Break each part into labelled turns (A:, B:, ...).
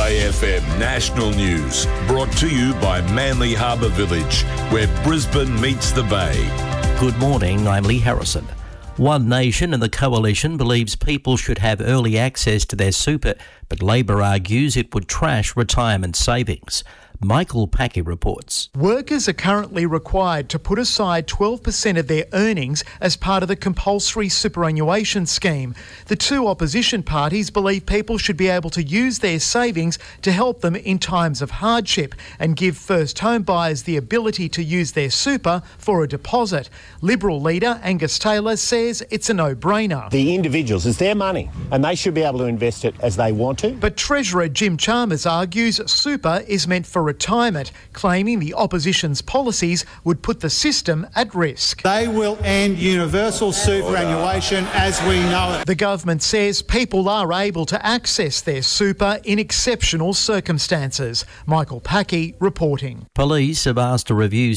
A: Bay FM National News, brought to you by Manly Harbour Village, where Brisbane meets the Bay.
B: Good morning, I'm Lee Harrison. One Nation and the Coalition believes people should have early access to their super, but Labor argues it would trash retirement savings. Michael Packey reports.
C: Workers are currently required to put aside 12% of their earnings as part of the compulsory superannuation scheme. The two opposition parties believe people should be able to use their savings to help them in times of hardship and give first home buyers the ability to use their super for a deposit. Liberal leader Angus Taylor says it's a no-brainer.
D: The individuals, it's their money and they should be able to invest it as they want to.
C: But Treasurer Jim Chalmers argues super is meant for retirement, claiming the opposition's policies would put the system at risk.
E: They will end universal superannuation as we know it.
C: The government says people are able to access their super in exceptional circumstances. Michael Packey reporting.
B: Police have asked to review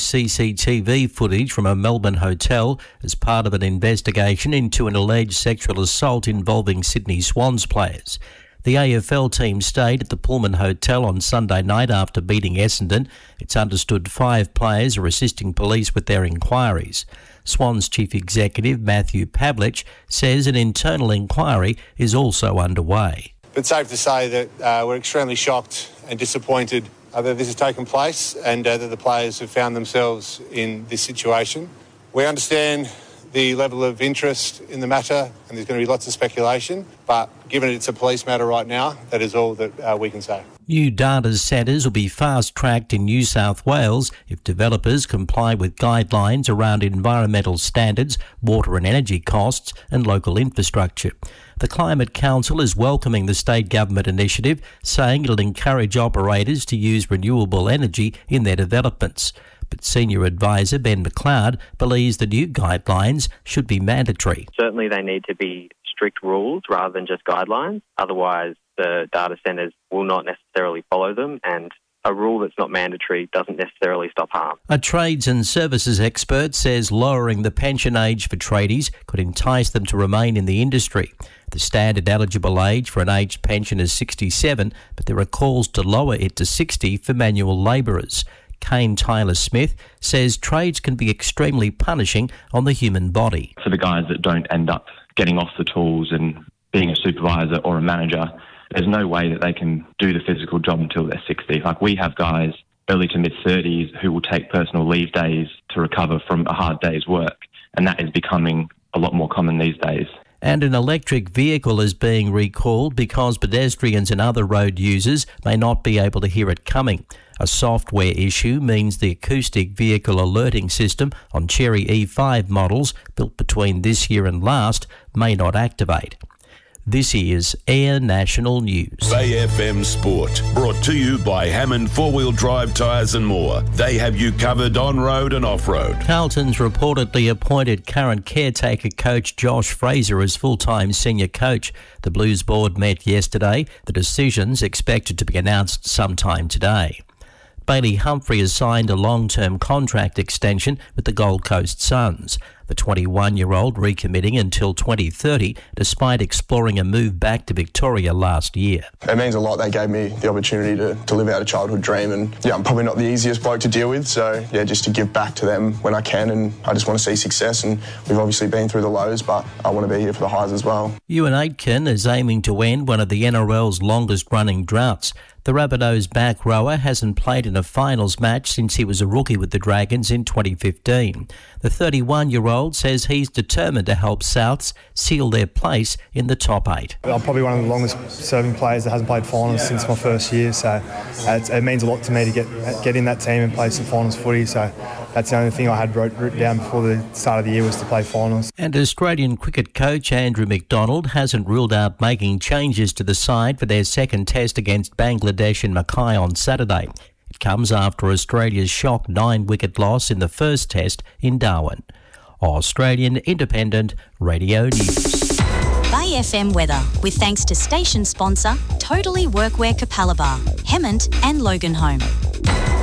B: CCTV footage from a Melbourne hotel as part of an investigation into an alleged sexual assault involving Sydney Swans players. The AFL team stayed at the Pullman Hotel on Sunday night after beating Essendon. It's understood 5 players are assisting police with their inquiries. Swans Chief Executive Matthew Pavlich says an internal inquiry is also underway.
F: It's safe to say that we're extremely shocked and disappointed that this has taken place and that the players have found themselves in this situation. We understand the level of interest in the matter, and there's going to be lots of speculation, but given it's a police matter right now, that is all that we can say.
B: New data centres will be fast-tracked in New South Wales if developers comply with guidelines around environmental standards, water and energy costs and local infrastructure. The Climate Council is welcoming the state government initiative, saying it'll encourage operators to use renewable energy in their developments. But Senior Advisor Ben McLeod believes the new guidelines should be mandatory.
G: Certainly they need to be strict rules rather than just guidelines. Otherwise, the data centres will not necessarily follow them, and a rule that's not mandatory doesn't necessarily stop harm.
B: A trades and services expert says lowering the pension age for tradies could entice them to remain in the industry. The standard eligible age for an aged pension is 67, but there are calls to lower it to 60 for manual labourers. Kane Tyler-Smith says trades can be extremely punishing on the human body.
H: For the guys that don't end up getting off the tools and being a supervisor or a manager, there's no way that they can do the physical job until they're 60. Like, we have guys early to mid-30s who will take personal leave days to recover from a hard day's work, and that is becoming a lot more common these days.
B: And an electric vehicle is being recalled because pedestrians and other road users may not be able to hear it coming. A software issue means the acoustic vehicle alerting system on Cherry E5 models built between this year and last may not activate. This is Air National News.
A: Bay FM Sport, brought to you by Hammond 4-Wheel Drive Tyres and More. They have you covered on-road and off-road.
B: Carlton's reportedly appointed current caretaker coach Josh Fraser as full-time senior coach. The Blues board met yesterday. The decision's expected to be announced sometime today. Bailey Humphrey has signed a long-term contract extension with the Gold Coast Suns. The 21-year-old recommitting until 2030 despite exploring a move back to Victoria last year.
I: It means a lot. They gave me the opportunity to live out a childhood dream, and I'm probably not the easiest bloke to deal with, so just to give back to them when I can, and I just want to see success, and we've obviously been through the lows, but I want to be here for the highs as well. Ewan
B: Aitken is aiming to end one of the NRL's longest-running droughts. The Rabbitohs back rower hasn't played in a finals match since he was a rookie with the Dragons in 2015. The 31-year-old says he's determined to help Souths seal their place in the top 8.
J: I'm probably one of the longest-serving players that hasn't played finals since my first year, so it means a lot to me to get in that team and play some finals footy, so that's the only thing I had written down before the start of the year was to play finals.
B: And Australian cricket coach Andrew McDonald hasn't ruled out making changes to the side for their second test against Bangladesh in Mackay on Saturday. It comes after Australia's shock 9-wicket loss in the first test in Darwin. Australian Independent Radio News.
K: Bay FM weather, with thanks to station sponsor Totally Workwear Capalaba, Hemmant and Loganholme.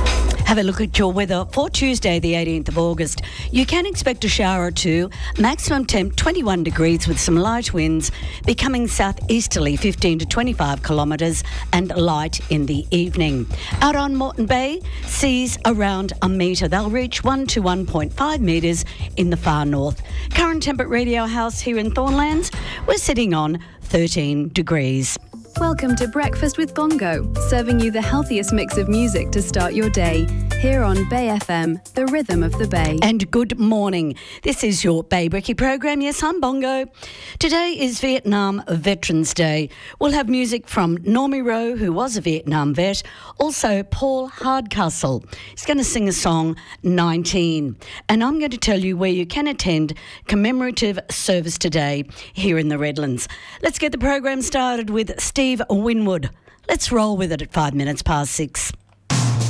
L: Have a look at your weather for Tuesday, the 18th of August. You can expect a shower or two. Maximum temp 21 degrees with some light winds, becoming southeasterly 15 to 25 kilometres and light in the evening. Out on Moreton Bay, seas around a metre. They'll reach 1 to 1.5 metres in the far north. Current temp at Radio House here in Thornlands, we're sitting on 13 degrees.
M: Welcome to Breakfast with Bongo, serving you the healthiest mix of music to start your day. Here on Bay FM, the rhythm of the Bay.
L: And good morning. This is your Bay Brekkie program. Yes, I'm Bongo. Today is Vietnam Veterans Day. We'll have music from Normie Rowe, who was a Vietnam vet. Also, Paul Hardcastle. He's going to sing a song, 19. And I'm going to tell you where you can attend commemorative service today here in the Redlands. Let's get the program started with Steve Winwood. Let's roll with it at 6:05.